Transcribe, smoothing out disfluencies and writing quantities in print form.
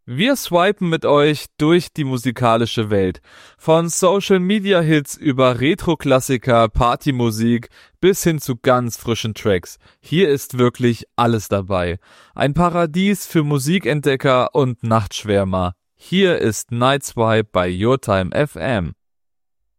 Wir swipen mit euch durch die musikalische Welt. Von Social-Media-Hits über Retro-Klassiker, Partymusik bis hin zu ganz frischen Tracks. Hier ist wirklich alles dabei. Ein Paradies für Musikentdecker und Nachtschwärmer. Hier ist Night Swipe bei Your Time FM.